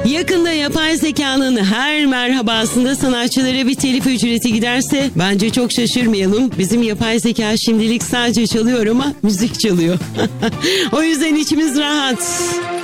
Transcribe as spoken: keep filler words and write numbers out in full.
Yakında yapay zekanın her merhabasında sanatçılara bir telif ücreti giderse bence çok şaşırmayalım. Bizim yapay zeka şimdilik sadece çalıyor ama müzik çalıyor. O yüzden içimiz rahat.